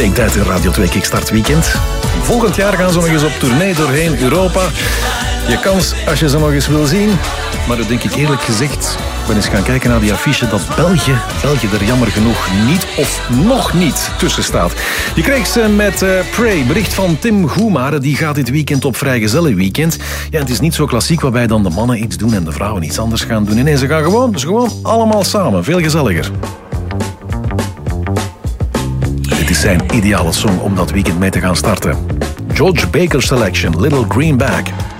Pinktijd in Radio 2 Kickstart Weekend. Volgend jaar gaan ze nog eens op tournee doorheen Europa. Je kans als je ze nog eens wil zien. Maar dat denk ik eerlijk gezegd. Ik ben eens gaan kijken naar die affiche dat België er jammer genoeg niet of nog niet tussen staat. Je kreeg ze met Pray. Bericht van Tim Goemare. Die gaat dit weekend op vrijgezellenweekend. Ja, het is niet zo klassiek waarbij dan de mannen iets doen en de vrouwen iets anders gaan doen. Nee, ze gaan gewoon allemaal samen. Veel gezelliger. Dit is zijn ideale song om dat weekend mee te gaan starten. George Baker Selection, Little Green Bag.